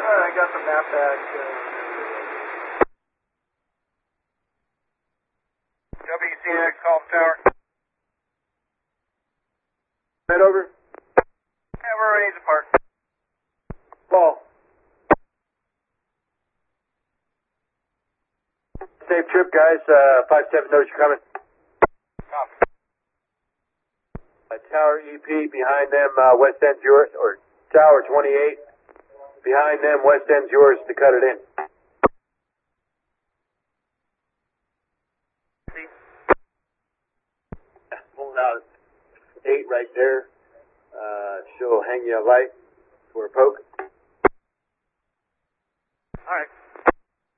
I got the map back. WCX, call tower. Head over. Yeah, we're ready to park. Ball. Safe trip, guys. 5-7 knows you're coming. Copy. Tower EP behind them, west end's yours, or Tower 28. Behind them, west end's yours to cut it in. Pulling out 8 right there. She'll hang you a light for a poke.